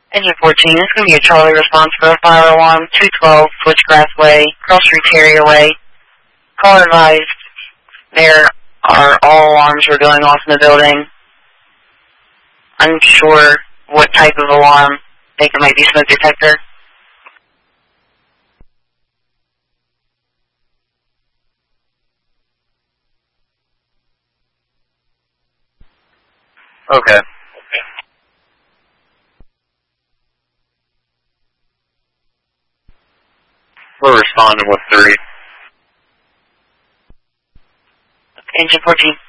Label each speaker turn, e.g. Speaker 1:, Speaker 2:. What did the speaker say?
Speaker 1: Engine 14, this is going to be a Charlie response for a fire alarm, 212 Switchgrass Way, Cross Street Terrier Way. Call advised, there are all alarms were going off in the building. Unsure what type of alarm. Think it might be smoke detector.
Speaker 2: Okay. We're responding with 3.
Speaker 1: Engine 14.